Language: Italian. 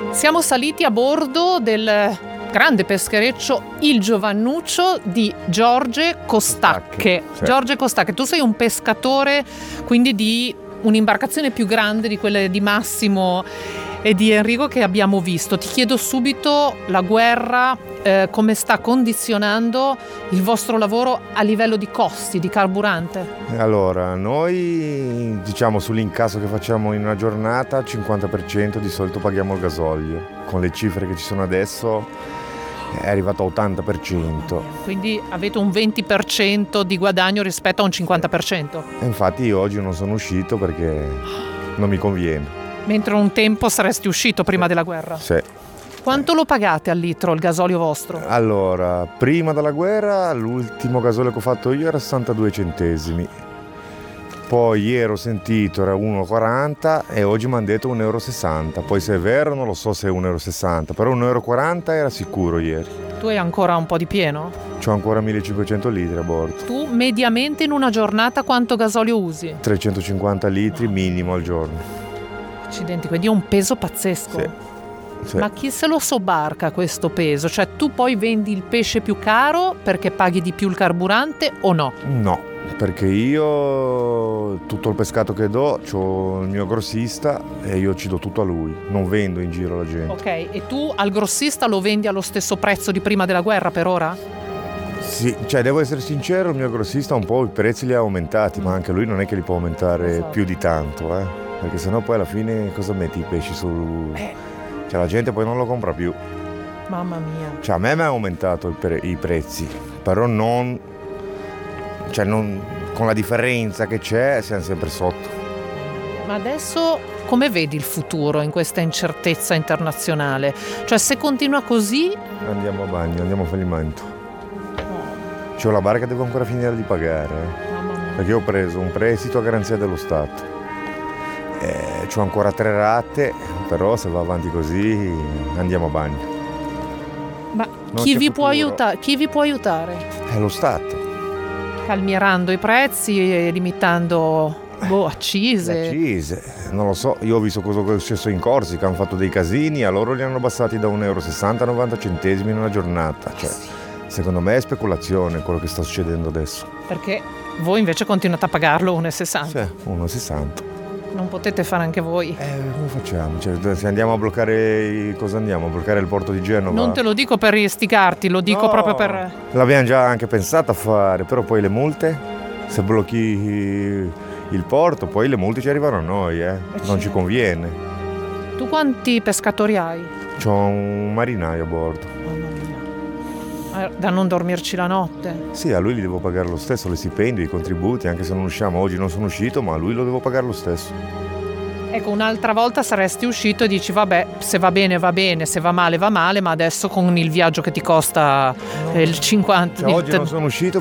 Siamo saliti a bordo del grande peschereccio Il Giovannuccio di Giorge Costacche. Sì. Giorge Costacche, tu sei un pescatore quindi di un'imbarcazione più grande di quelle di Massimo e di Enrico che abbiamo visto. Ti chiedo subito, la guerra come sta condizionando il vostro lavoro a livello di costi, di carburante? Allora, noi diciamo sull'incasso che facciamo in una giornata, al 50% di solito paghiamo il gasolio. Con le cifre che ci sono adesso è arrivato a 80%. Quindi avete un 20% di guadagno rispetto a un 50%. E infatti io oggi non sono uscito perché non mi conviene. Mentre un tempo saresti uscito prima della guerra. Sì. Quanto lo pagate al litro il gasolio vostro? Allora, prima della guerra l'ultimo gasolio che ho fatto io era 62 centesimi. Poi ieri ho sentito era 1,40 e oggi mi hanno detto 1,60 euro. Poi se è vero non lo so se è 1,60 euro, però 1,40 euro era sicuro ieri. Tu hai ancora un po' di pieno? C'ho ancora 1500 litri a bordo. Tu mediamente in una giornata quanto gasolio usi? 350 litri minimo al giorno. Accidenti, quindi è un peso pazzesco. Sì. Sì. Ma chi se lo sobbarca questo peso? Cioè tu poi vendi il pesce più caro perché paghi di più il carburante o no? No, perché io tutto il pescato che do c'ho il mio grossista e io ci do tutto a lui, non vendo in giro alla gente. Ok, e tu al grossista lo vendi allo stesso prezzo di prima della guerra per ora? Sì, cioè devo essere sincero, il mio grossista un po' i prezzi li ha aumentati, ma anche lui non è che li può aumentare Esatto. più di tanto, perché sennò poi alla fine cosa metti i pesci su... Cioè la gente poi non lo compra più. Mamma mia. Cioè a me mi ha aumentato i prezzi, però non con la differenza che c'è siamo sempre sotto. Ma adesso come vedi il futuro in questa incertezza internazionale? Cioè se continua così... Andiamo a bagno, andiamo a fallimento. C'ho la barca, devo ancora finire di pagare, Mamma mia. perché ho preso un prestito a garanzia dello Stato. C'ho ancora 3 rate, però se va avanti così andiamo a bagno. Ma Non chi c'è vi può futuro. Chi vi può aiutare? È lo Stato. Calmierando i prezzi e limitando accise. Le accise, non lo so, io ho visto cosa è successo in Corsica, hanno fatto dei casini, a loro li hanno abbassati da 1,60 euro a 90 centesimi in una giornata. Cioè, secondo me è speculazione quello che sta succedendo adesso. Perché voi invece continuate a pagarlo 1,60. Sì, 1,60. Non potete fare anche voi? Come facciamo? Cioè, se andiamo a bloccare cosa andiamo? A bloccare il porto di Genova? Non te lo dico per istigarti, lo dico No, proprio per... L'abbiamo già anche pensato a fare, però poi le multe, se blocchi il porto, poi le multe ci arrivano a noi, non ci conviene. Tu quanti pescatori hai? C'ho un marinaio a bordo. Mamma mia. Da non dormirci la notte. Sì, a lui li devo pagare lo stesso, le stipendi, i contributi, anche se non usciamo. Oggi non sono uscito, ma a lui lo devo pagare lo stesso. Ecco, un'altra volta saresti uscito e dici vabbè, se va bene, se va male, ma adesso con il viaggio che ti costa il 50... Cioè, oggi non sono uscito